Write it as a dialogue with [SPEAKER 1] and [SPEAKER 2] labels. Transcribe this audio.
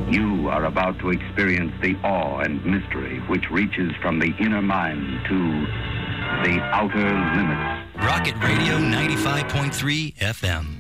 [SPEAKER 1] You are about to experience the awe and mystery which reaches from the inner mind to the outer limits.
[SPEAKER 2] Rocket Radio 95.3 FM.